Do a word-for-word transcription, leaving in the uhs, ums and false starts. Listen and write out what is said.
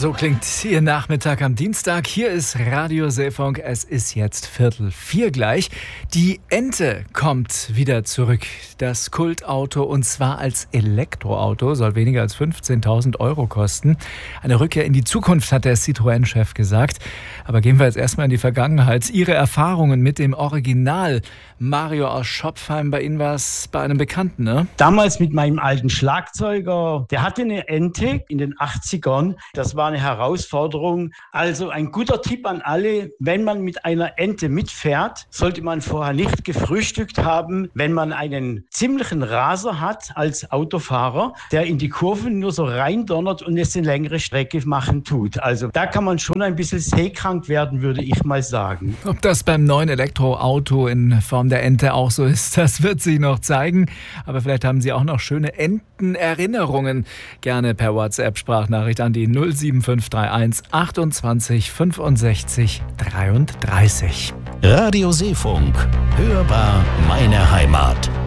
So klingt Ihr Nachmittag am Dienstag. Hier ist Radio Seefunk. Es ist jetzt Viertel vier gleich. Die Ente kommt wieder zurück. Das Kultauto, und zwar als Elektroauto, soll weniger als fünfzehntausend Euro kosten. Eine Rückkehr in die Zukunft, hat der Citroën-Chef gesagt. Aber gehen wir jetzt erstmal in die Vergangenheit. Ihre Erfahrungen mit dem Original. Mario aus Schopfheim, bei Ihnen war es bei einem Bekannten, ne? Damals mit meinem alten Schlagzeuger. Der hatte eine Ente in den achtzigern. Das war eine Herausforderung. Also ein guter Tipp an alle: Wenn man mit einer Ente mitfährt, sollte man vorher nicht gefrühstückt haben. Wenn man einen ziemlichen Raser hat als Autofahrer, der in die Kurven nur so reindonnert und es eine längere Strecke machen tut. Also da kann man schon ein bisschen seekrank werden, würde ich mal sagen. Ob das beim neuen Elektroauto in Form der Ente auch so ist, das wird sich noch zeigen. Aber vielleicht haben Sie auch noch schöne Entenerinnerungen. Gerne per WhatsApp-Sprachnachricht an die null sieben fünf drei eins achtundzwanzig fünfundsechzig dreiunddreißig. Radio Seefunk. Hörbar meine Heimat.